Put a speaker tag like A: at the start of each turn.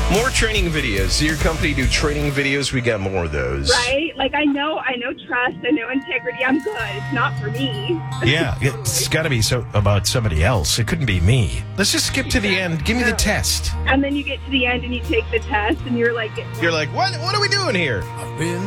A: More training videos. Does your company do training videos? We got more of those.
B: Right? Like, I know trust, I know integrity. I'm good. It's not for me.
C: Yeah, it's got to be about somebody else. It couldn't be me. Let's just skip to the end. Give me the test.
B: And then you get to the end and you take the test and you're like,
A: You're like, what are we doing here?
D: I've been